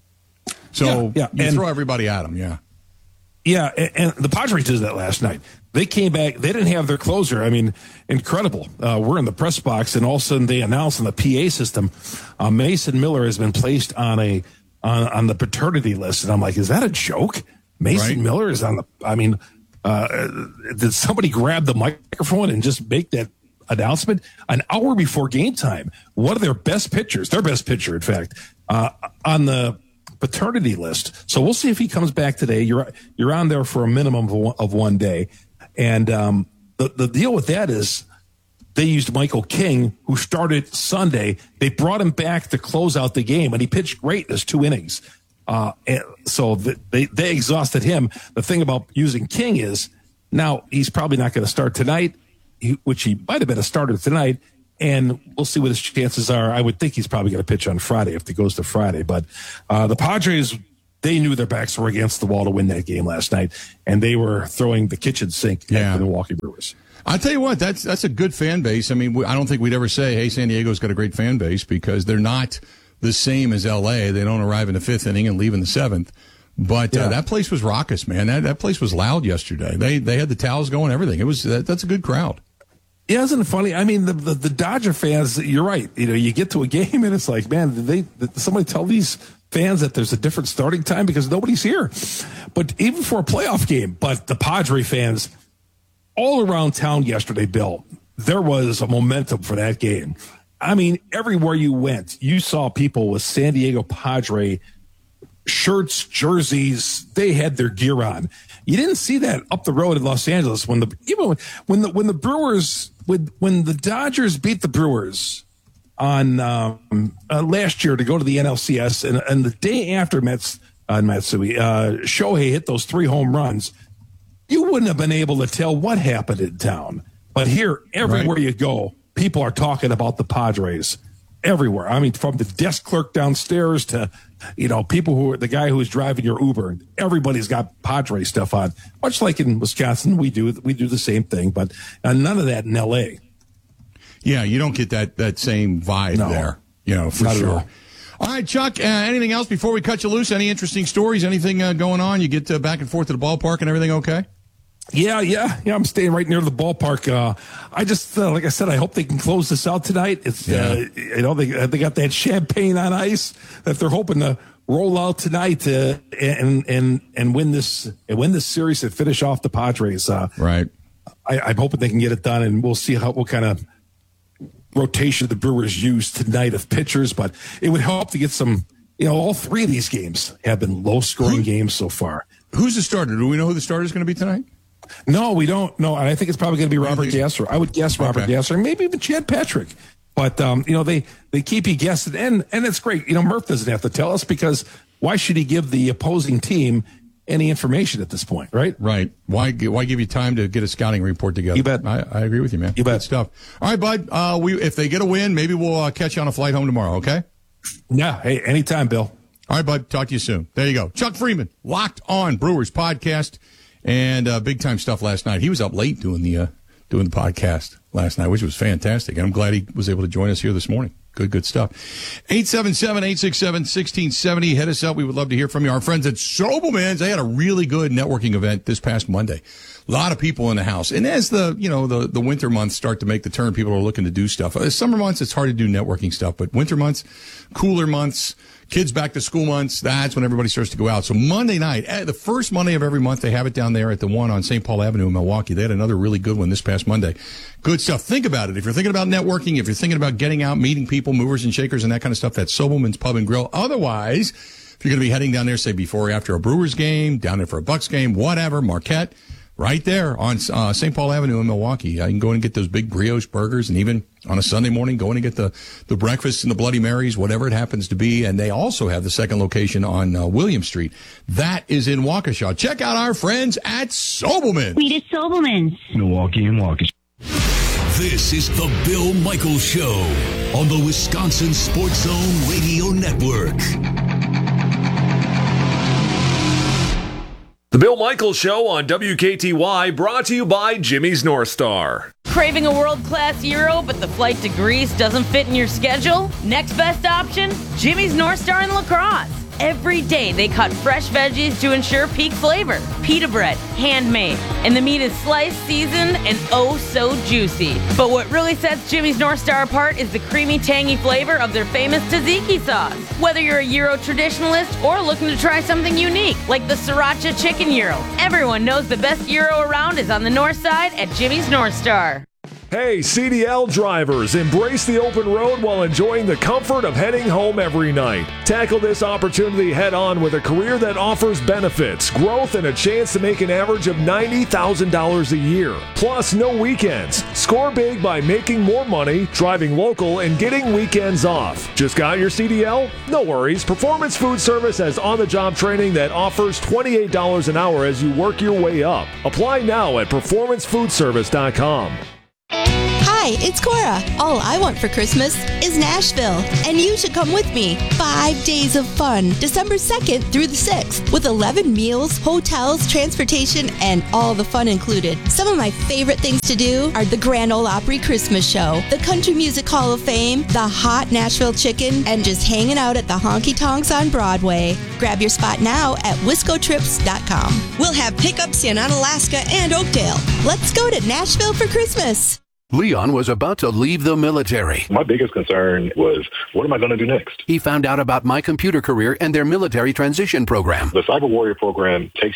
So yeah, yeah. you and, throw everybody at them, yeah. Yeah, and, and the Padres did that last night. They came back. They didn't have their closer. I mean, incredible. Uh, we're in the press box, and all of a sudden they announced on the P A system, uh, Mason Miller has been placed on a on, on the paternity list. And I'm like, is that a joke? Mason right. Miller is on the, I mean, uh, did somebody grab the microphone and just make that announcement an hour before game time? One of their best pitchers, their best pitcher, in fact, uh, on the paternity list. So we'll see if he comes back today. You're you're on there for a minimum of one, of one day. And um, the, the deal with that is they used Michael King, who started Sunday. They brought him back to close out the game, and he pitched great in his two innings. Uh, and so the, they, they exhausted him. The thing about using King is now he's probably not going to start tonight, he, which he might have been a starter tonight. And we'll see what his chances are. I would think he's probably going to pitch on Friday if it goes to Friday. But uh, the Padres, they knew their backs were against the wall to win that game last night, and they were throwing the kitchen sink yeah. at the Milwaukee Brewers. I'll tell you what, that's that's a good fan base. I mean, we, I don't think we'd ever say, hey, San Diego's got a great fan base, because they're not the same as L A. They don't arrive in the fifth inning and leave in the seventh. But yeah. uh, that place was raucous, man. That that place was loud yesterday. They they had the towels going, everything. It was that, that's a good crowd. Yeah, isn't it funny? I mean, the, the the Dodger fans, you're right. You know, you get to a game and it's like, man, did they did somebody tell these fans that there's a different starting time because nobody's here? But even for a playoff game, but the Padre fans all around town yesterday, Bill, there was a momentum for that game. I mean, everywhere you went, you saw people with San Diego Padre shirts, jerseys. They had their gear on. You didn't see that up the road in Los Angeles when the even when, when the when the Brewers when when the Dodgers beat the Brewers on um, uh, last year to go to the N L C S, and, and the day after Mets uh, Matsui uh, Shohei hit those three home runs. You wouldn't have been able to tell what happened in town. But here, everywhere right. you go, people are talking about the Padres. Everywhere. I mean, from the desk clerk downstairs to, you know, people who are the guy who's driving your Uber. Everybody's got Padre stuff on. Much like in Wisconsin, we do we do the same thing, but uh, none of that in L A. Yeah, you don't get that that same vibe no, there. You know, for sure. All. all right, Chuck. Uh, anything else before we cut you loose? Any interesting stories? Anything uh, going on? You get uh, back and forth to the ballpark and everything okay? Yeah, yeah, yeah. I'm staying right near the ballpark. Uh, I just, uh, like I said, I hope they can close this out tonight. It's, yeah. uh, you know, they they got that champagne on ice that they're hoping to roll out tonight uh, and and and win this and win this series and finish off the Padres. Uh, right. I, I'm hoping they can get it done, and we'll see how what kind of rotation the Brewers use tonight of pitchers. But it would help to get some. You know, all three of these games have been low scoring games so far. Who's the starter? Do we know who the starter is going to be tonight? No, we don't. No, I think it's probably going to be Robert Gasser. I would guess Robert okay. Gasser, maybe even Chad Patrick. But um, you know, they they keep you guessing, and and it's great. You know, Murph doesn't have to tell us because why should he give the opposing team any information at this point, right? Right. Why why give you time to get a scouting report together? You bet. I, I agree with you, man. You bet. Good stuff. All right, bud. Uh, we if they get a win, maybe we'll uh, catch you on a flight home tomorrow. Okay. Yeah. Hey, anytime, Bill. All right, bud. Talk to you soon. There you go. Chuck Freeman, Locked On Brewers podcast. And uh, big time stuff last night. He was up late doing the uh, doing the podcast last night, which was fantastic. And I'm glad he was able to join us here this morning. Good, good stuff. eight seven seven, eight six seven, one six seven zero. Hit us up. We would love to hear from you. Our friends at Sobelman's, they had a really good networking event this past Monday. A lot of people in the house. And as the, you know, the, the winter months start to make the turn, people are looking to do stuff. Uh, summer months, it's hard to do networking stuff. But winter months, cooler months, kids back to school months, that's when everybody starts to go out. So Monday night, the first Monday of every month, they have it down there at the one on Saint Paul Avenue in Milwaukee. They had another really good one this past Monday. Good stuff. Think about it. If you're thinking about networking, if you're thinking about getting out, meeting people, movers and shakers and that kind of stuff, that's Sobelman's Pub and Grill. Otherwise, if you're going to be heading down there, say before or after a Brewers game, down there for a Bucks game, whatever, Marquette, right there on uh, Saint Paul Avenue in Milwaukee. Uh, you can go in and get those big brioche burgers, and even on a Sunday morning, go in and get the, the breakfast and the Bloody Marys, whatever it happens to be. And they also have the second location on uh, William Street. That is in Waukesha. Check out our friends at Sobelman. Sweetest Sobelman's. Milwaukee and Waukesha. This is the Bill Michaels Show on the Wisconsin Sports Zone Radio Network. The Bill Michaels Show on W K T Y, brought to you by Jimmy's North Star. Craving a world-class gyro, but the flight to Greece doesn't fit in your schedule? Next best option? Jimmy's North Star in La Crosse. Every day they cut fresh veggies to ensure peak flavor. Pita bread, handmade, and the meat is sliced, seasoned, and oh so juicy. But what really sets Jimmy's North Star apart is the creamy, tangy flavor of their famous tzatziki sauce. Whether you're a gyro traditionalist or looking to try something unique, like the sriracha chicken gyro, everyone knows the best gyro around is on the north side at Jimmy's North Star. Hey, C D L drivers, embrace the open road while enjoying the comfort of heading home every night. Tackle this opportunity head on with a career that offers benefits, growth, and a chance to make an average of ninety thousand dollars a year. Plus, no weekends. Score big by making more money, driving local, and getting weekends off. Just got your C D L? No worries. Performance Food Service has on-the-job training that offers twenty-eight dollars an hour as you work your way up. Apply now at performance food service dot com. Hi, it's Cora. All I want for Christmas is Nashville, and you should come with me. Five days of fun, December second through the sixth, with eleven meals, hotels, transportation, and all the fun included. Some of my favorite things to do are the Grand Ole Opry Christmas Show, the Country Music Hall of Fame, the hot Nashville Chicken, and just hanging out at the Honky Tonks on Broadway. Grab your spot now at wisco trips dot com. We'll have pickups in Onalaska and Oakdale. Let's go to Nashville for Christmas. Leon was about to leave the military. My biggest concern was, what am I going to do next? He found out about My Computer Career and their military transition program. The Cyber Warrior program takes